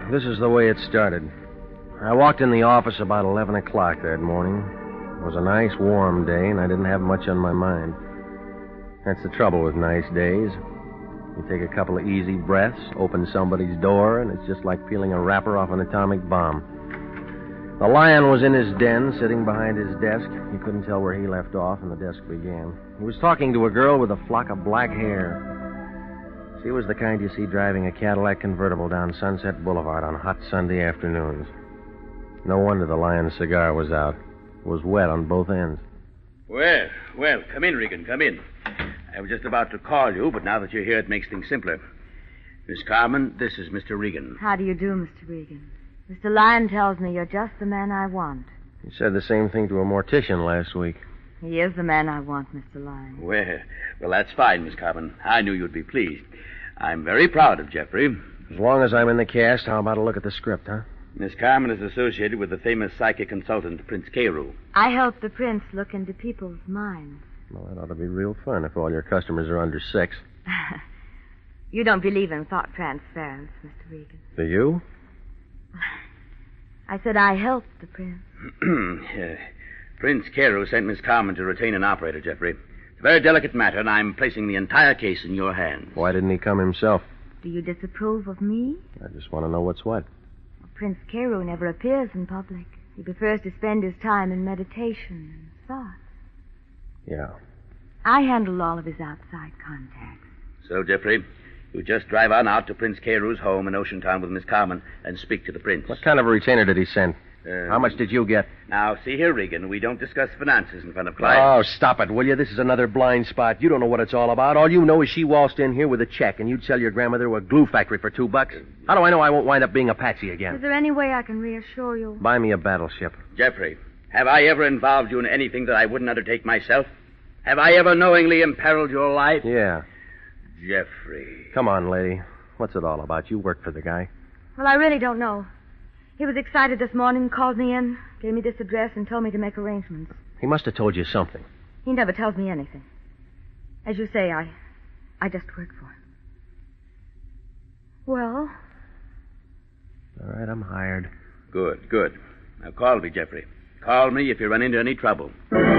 this is the way it started. I walked in the office about 11 o'clock that morning. It was a nice, warm day, and I didn't have much on my mind. That's the trouble with nice days. You take a couple of easy breaths, open somebody's door, and it's just like peeling a wrapper off an atomic bomb. The lion was in his den, sitting behind his desk. You couldn't tell where he left off, and the desk began. He was talking to a girl with a flock of black hair. She was the kind you see driving a Cadillac convertible down Sunset Boulevard on hot Sunday afternoons. No wonder the lion's cigar was out. It was wet on both ends. Well, come in, Regan, come in. I was just about to call you, but now that you're here, it makes things simpler. Miss Carmen, this is Mr. Regan. How do you do, Mr. Regan? Mr. Lyon tells me you're just the man I want. He said the same thing to a mortician last week. He is the man I want, Mr. Lyon. Well, that's fine, Miss Carmen. I knew you'd be pleased. I'm very proud of Jeffrey. As long as I'm in the cast, how about a look at the script, huh? Miss Carmen is associated with the famous psychic consultant, Prince Carew. I help the prince look into people's minds. Well, that ought to be real fun if all your customers are under 6. You don't believe in thought transference, Mr. Regan. Do you? I said I help the prince. Prince Carew sent Miss Carmen to retain an operator, Jeffrey. It's a very delicate matter, and I'm placing the entire case in your hands. Why didn't he come himself? Do you disapprove of me? I just want to know what's what. Well, Prince Carew never appears in public. He prefers to spend his time in meditation and thought. Yeah. I handle all of his outside contacts. So, Jeffrey, you just drive on out to Prince Carew's home in Ocean Town with Miss Carmen and speak to the prince. What kind of a retainer did he send? How much did you get? Now, see here, Regan, we don't discuss finances in front of clients. Oh, stop it, will you? This is another blind spot. You don't know what it's all about. All you know is she waltzed in here with a check, and you'd sell your grandmother to a glue factory for $2. How do I know I won't wind up being a patsy again? Is there any way I can reassure you? Buy me a battleship. Jeffrey, have I ever involved you in anything that I wouldn't undertake myself? Have I ever knowingly imperiled your life? Yeah. Jeffrey. Come on, lady. What's it all about? You work for the guy. Well, I really don't know. He was excited this morning, called me in, gave me this address, and told me to make arrangements. He must have told you something. He never tells me anything. As you say, I just work for him. Well? All right, I'm hired. Good. Now call me, Jeffrey. Call me if you run into any trouble.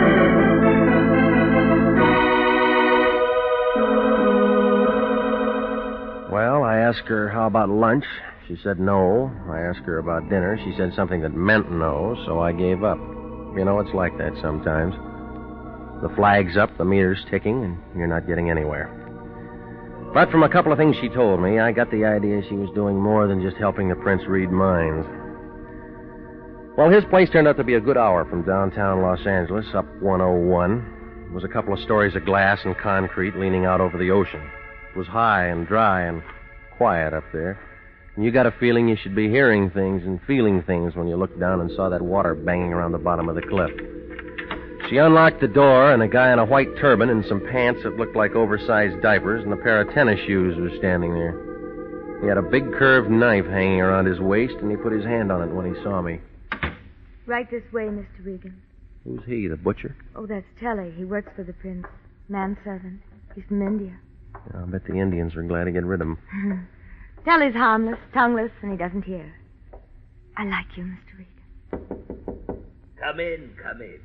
Well, I asked her how about lunch. She said no. I asked her about dinner. She said something that meant no, so I gave up. You know, it's like that sometimes. The flag's up, the meter's ticking, and you're not getting anywhere. But from a couple of things she told me, I got the idea she was doing more than just helping the prince read minds. Well, his place turned out to be a good hour from downtown Los Angeles, up 101. It was a couple of stories of glass and concrete leaning out over the ocean. It was high and dry and quiet up there. And you got a feeling you should be hearing things and feeling things when you looked down and saw that water banging around the bottom of the cliff. She unlocked the door, and a guy in a white turban and some pants that looked like oversized diapers and a pair of tennis shoes was standing there. He had a big curved knife hanging around his waist, and he put his hand on it when he saw me. Right this way, Mr. Regan. Who's he, the butcher? Oh, that's Telly. He works for the prince. Manservant. He's from India. I'll bet the Indians were glad to get rid of him. Telly's harmless, tongueless, and he doesn't hear. I like you, Mr. Regan. Come in.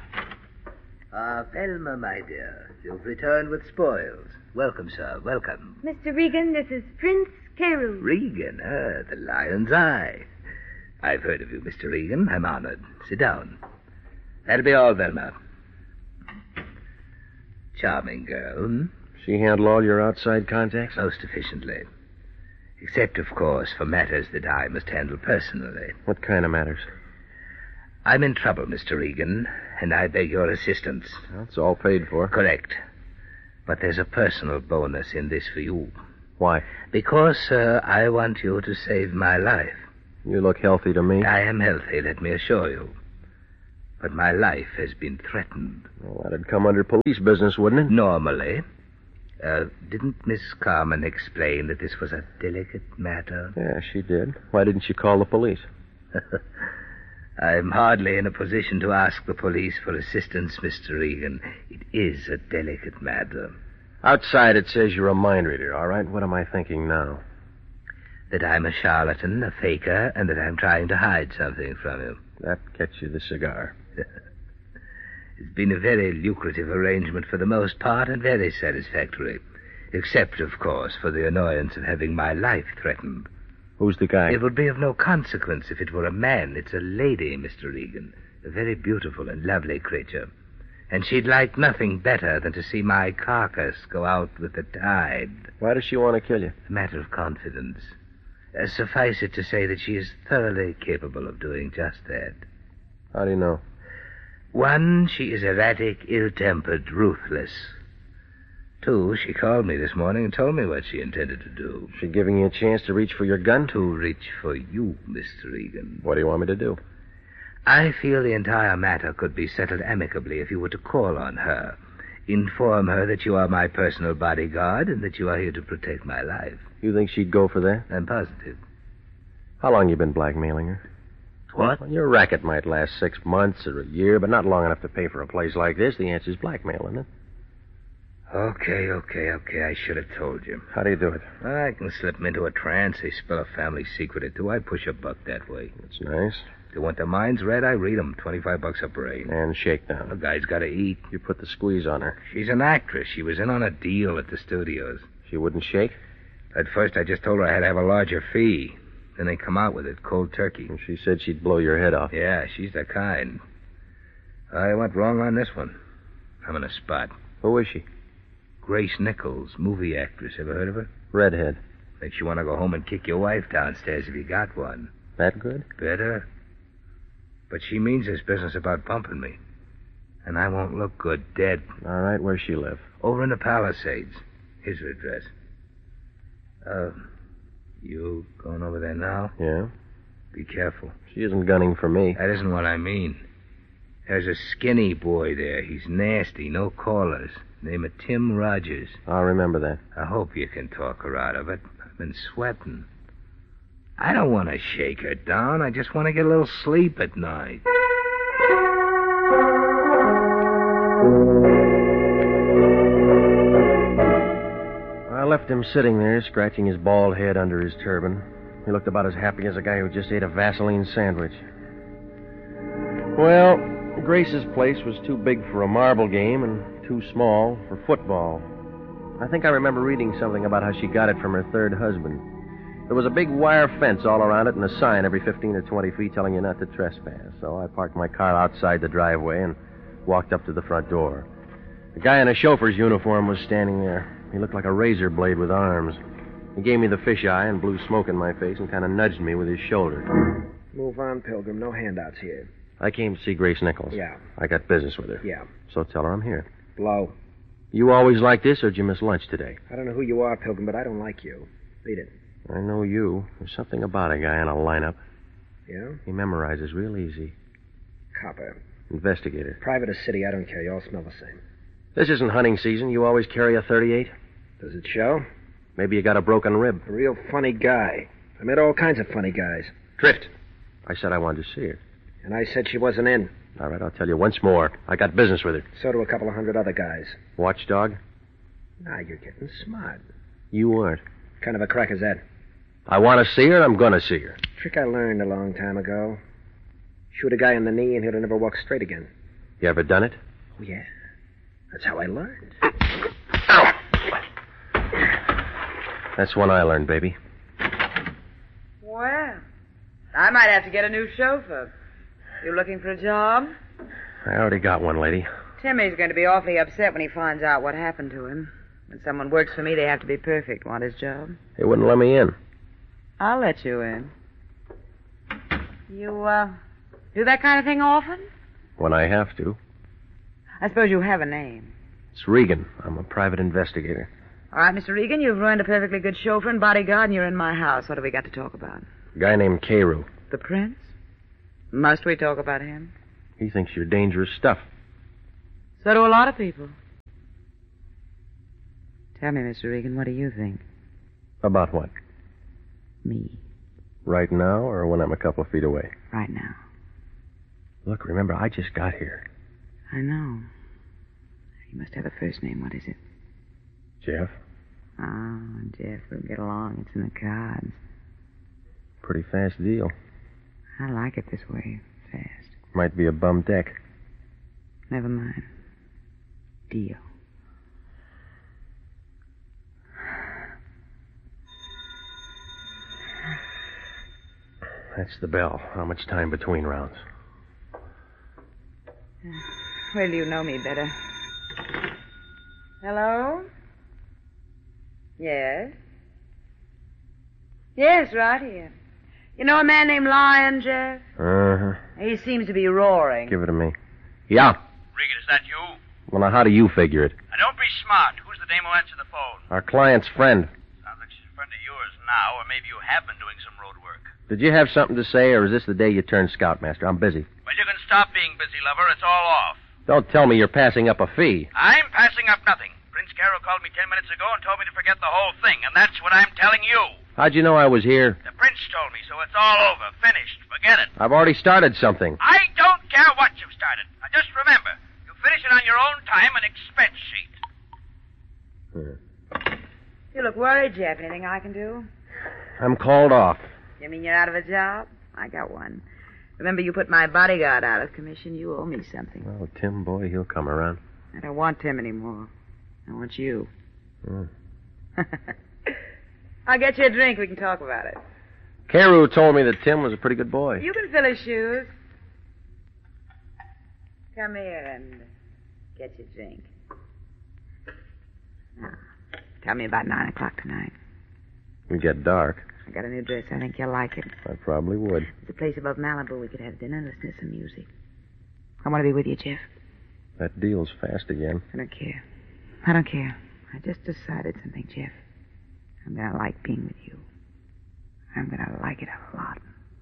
Velma, my dear, you've returned with spoils. Welcome, sir, welcome. Mr. Regan, this is Prince Carew. Regan, the lion's eye. I've heard of you, Mr. Regan. I'm honored. Sit down. That'll be all, Velma. Charming girl, hmm? She handle all your outside contacts? Most efficiently. Except, of course, for matters that I must handle personally. What kind of matters? I'm in trouble, Mr. Regan, and I beg your assistance. That's all paid for. Correct. But there's a personal bonus in this for you. Why? Because, sir, I want you to save my life. You look healthy to me. I am healthy, let me assure you. But my life has been threatened. Well, that'd come under police business, wouldn't it? Normally. Didn't Miss Carmen explain that this was a delicate matter? Yeah, she did. Why didn't she call the police? I'm hardly in a position to ask the police for assistance, Mr. Regan. It is a delicate matter. Outside it says you're a mind reader, all right? What am I thinking now? That I'm a charlatan, a faker, and that I'm trying to hide something from you. That gets you the cigar. It's been a very lucrative arrangement for the most part and very satisfactory. Except, of course, for the annoyance of having my life threatened. Who's the guy? It would be of no consequence if it were a man. It's a lady, Mr. Regan. A very beautiful and lovely creature. And she'd like nothing better than to see my carcass go out with the tide. Why does she want to kill you? A matter of confidence. Suffice it to say that she is thoroughly capable of doing just that. How do you know? 1, she is erratic, ill-tempered, ruthless. 2, she called me this morning and told me what she intended to do. She giving you a chance to reach for your gun? To reach for you, Mr. Regan. What do you want me to do? I feel the entire matter could be settled amicably if you were to call on her. Inform her that you are my personal bodyguard and that you are here to protect my life. You think she'd go for that? I'm positive. How long you been blackmailing her? What? Well, your racket might last 6 months or a year, but not long enough to pay for a place like this. The answer's blackmail, isn't it? Okay. I should have told you. How do you do it? I can slip them into a trance. They spill a family secret or two. I push a buck that way. That's nice. If they want their minds read, I read them. $25 a brain. And shakedown. The guy's got to eat. You put the squeeze on her. She's an actress. She was in on a deal at the studios. She wouldn't shake? At first, I just told her I had to have a larger fee. Then they come out with it, cold turkey. And she said she'd blow your head off. Yeah, she's the kind. I went wrong on this one. I'm in a spot. Who is she? Grace Nichols, movie actress. Ever heard of her? Redhead. Makes you want to go home and kick your wife downstairs if you got one. That good? Better. But she means this business about pumping me. And I won't look good dead. All right, where's she live? Over in the Palisades. Here's her address. You going over there now? Yeah? Be careful. She isn't gunning for me. That isn't what I mean. There's a skinny boy there. He's nasty, no callers. Name of Tim Rogers. I'll remember that. I hope you can talk her out of it. I've been sweating. I don't want to shake her down. I just want to get a little sleep at night. I left him sitting there, scratching his bald head under his turban. He looked about as happy as a guy who just ate a Vaseline sandwich. Well, Grace's place was too big for a marble game and too small for football. I think I remember reading something about how she got it from her third husband. There was a big wire fence all around it and a sign every 15 or 20 feet telling you not to trespass. So I parked my car outside the driveway and walked up to the front door. The guy in a chauffeur's uniform was standing there. He looked like a razor blade with arms. He gave me the fisheye and blew smoke in my face and kind of nudged me with his shoulder. Move on, Pilgrim. No handouts here. I came to see Grace Nichols. Yeah. I got business with her. Yeah. So tell her I'm here. Blow. You always like this, or did you miss lunch today? I don't know who you are, Pilgrim, but I don't like you. Beat it. I know you. There's something about a guy in a lineup. Yeah? He memorizes real easy. Copper. Investigator. Private or city, I don't care. You all smell the same. This isn't hunting season. You always carry a .38? Does it show? Maybe you got a broken rib. A real funny guy. I met all kinds of funny guys. Drift. I said I wanted to see her. And I said she wasn't in. All right, I'll tell you once more. I got business with her. So do a couple of hundred other guys. Watchdog? Now you're getting smart. You aren't. Kind of a crack is that? I want to see her, I'm going to see her. Trick I learned a long time ago. Shoot a guy in the knee and he'll never walk straight again. You ever done it? Oh, yeah. That's how I learned. Ow! That's one I learned, baby. Well, I might have to get a new chauffeur. You looking for a job? I already got one, lady. Timmy's going to be awfully upset when he finds out what happened to him. When someone works for me, they have to be perfect. Want his job? They wouldn't let me in. I'll let you in. You, do that kind of thing often? When I have to. I suppose you have a name. It's Regan. I'm a private investigator. All right, Mr. Regan, you've ruined a perfectly good chauffeur and bodyguard, and you're in my house. What have we got to talk about? A guy named Carew. The prince? Must we talk about him? He thinks you're dangerous stuff. So do a lot of people. Tell me, Mr. Regan, what do you think? About what? Me. Right now or when I'm a couple of feet away? Right now. Look, remember, I just got here. I know. You must have a first name. What is it? Jeff? Oh, Jeff, we'll get along. It's in the cards. Pretty fast deal. I like it this way, fast. Might be a bum deck. Never mind. Deal. That's the bell. How much time between rounds? Well, you know me better. Hello? Yes? Yes, right here. You know a man named Lion, Jeff? Uh-huh. He seems to be roaring. Give it to me. Yeah. Regan, is that you? Well, now, how do you figure it? Now, don't be smart. Who's the dame who answered the phone? Our client's friend. Sounds like she's a friend of yours now, or maybe you have been doing some road work. Did you have something to say, or is this the day you turned scoutmaster? I'm busy. Well, you can stop being busy, lover. It's all off. Don't tell me you're passing up a fee. I'm passing up nothing. Prince Carroll called me 10 minutes ago and told me to forget the whole thing, and that's what I'm telling you. How'd you know I was here? The prince told me, so it's all over. Finished. Forget it. I've already started something. I don't care what you've started. Now, just remember, you finish it on your own time and expense sheet. You look worried, Jeff. Anything I can do? I'm called off. You mean you're out of a job? I got one. Remember, you put my bodyguard out of commission. You owe me something. Oh, Tim, boy, he'll come around. I don't want Tim anymore. I want you. I'll get you a drink. We can talk about it. Carew told me that Tim was a pretty good boy. You can fill his shoes. Come here and get your drink. Now, tell me about 9 o'clock tonight. It'll get dark. I got a new dress. I think you'll like it. I probably would. There's a place above Malibu. We could have dinner and listen to some music. I want to be with you, Jeff. That deal's fast again. I don't care. I don't care. I just decided something, Jeff. I'm going to like being with you. I'm going to like it a lot.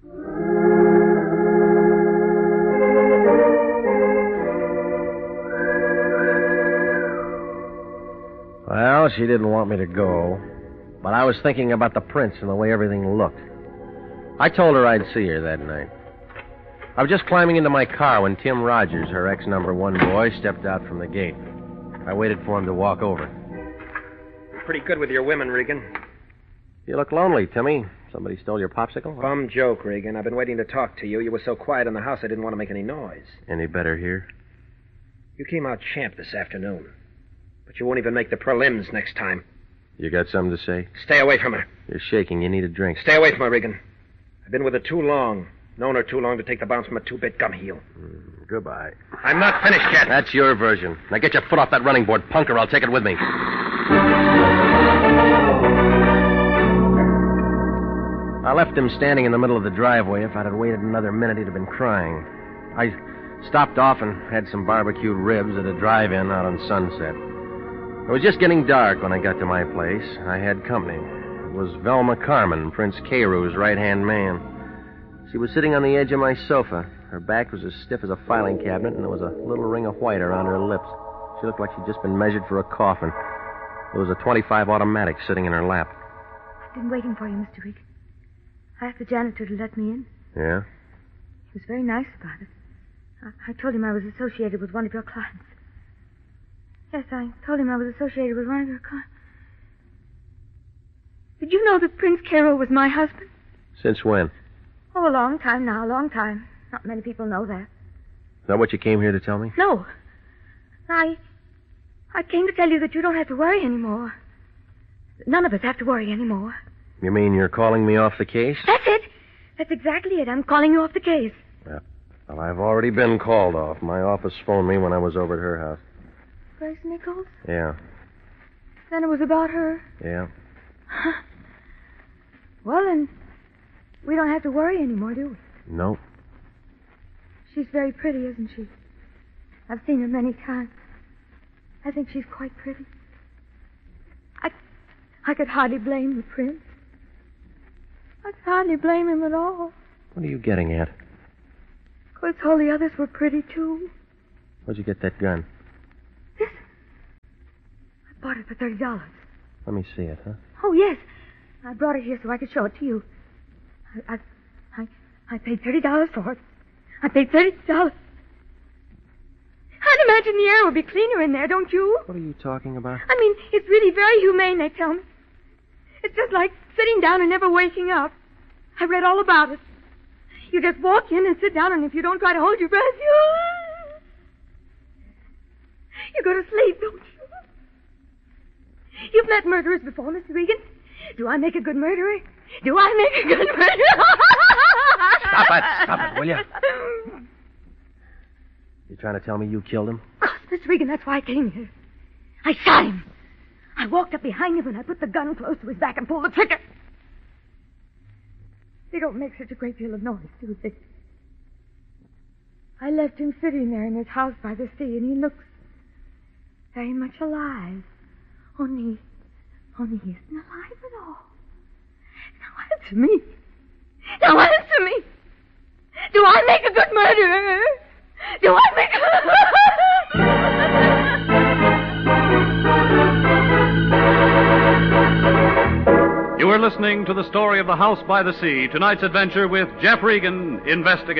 Well, she didn't want me to go, but I was thinking about the prince and the way everything looked. I told her I'd see her that night. I was just climbing into my car when Tim Rogers, her ex-number 1 boy, stepped out from the gate. I waited for him to walk over. Pretty good with your women, Regan. You look lonely, Timmy. Somebody stole your popsicle? Bum joke, Regan. I've been waiting to talk to you. You were so quiet in the house I didn't want to make any noise. Any better here? You came out champ this afternoon. But you won't even make the prelims next time. You got something to say? Stay away from her. You're shaking. You need a drink. Stay away from her, Regan. I've been with her too long. Known her too long to take the bounce from a 2-bit gum heel. Goodbye. I'm not finished yet. That's your version. Now get your foot off that running board, punk, or I'll take it with me. I left him standing in the middle of the driveway. If I'd have waited another minute, he'd have been crying. I stopped off and had some barbecued ribs at a drive-in out on Sunset. It was just getting dark when I got to my place. I had company. It was Velma Carmen, Prince Carew's right-hand man. She was sitting on the edge of my sofa. Her back was as stiff as a filing cabinet, and there was a little ring of white around her lips. She looked like she'd just been measured for a coffin. There was a .25 automatic sitting in her lap. I've been waiting for you, Mr. Regan. I asked the janitor to let me in. Yeah? He was very nice about it. I told him I was associated with one of your clients. Yes, I told him I was associated with one of your clients. Did you know that Prince Carew was my husband? Since when? Oh, a long time now, a long time. Not many people know that. Is that what you came here to tell me? No. I came to tell you that you don't have to worry anymore. None of us have to worry anymore. You mean you're calling me off the case? That's it. That's exactly it. I'm calling you off the case. Well, I've already been called off. My office phoned me when I was over at her house. Grace Nichols? Yeah. Then it was about her? Yeah. Well, then, we don't have to worry anymore, do we? No. She's very pretty, isn't she? I've seen her many times. I think she's quite pretty. I could hardly blame the prince. I could hardly blame him at all. What are you getting at? Of course, all the others were pretty, too. Where'd you get that gun? This? I bought it for $30. Let me see it, huh? Oh, yes. I brought it here so I could show it to you. I paid $30 for it. I paid $30. I'd imagine the air would be cleaner in there, don't you? What are you talking about? I mean, it's really very humane, they tell me. It's just like sitting down and never waking up. I read all about it. You just walk in and sit down, and if you don't try to hold your breath, you go to sleep, don't you? You've met murderers before, Mr. Regan. Do I make a good murderer? Do I make a good murderer? Stop it, will you? You trying to tell me you killed him? Of course, Mr. Regan, that's why I came here. I shot him. I walked up behind him and I put the gun close to his back and pulled the trigger. They don't make such a great deal of noise, do they? I left him sitting there in his house by the sea, and he looks very much alive. Only he isn't alive at all. Now answer me. Now answer me. Do I make a good murderer? Do I make You are listening to the story of The House by the Sea, tonight's adventure with Jeff Regan, investigator.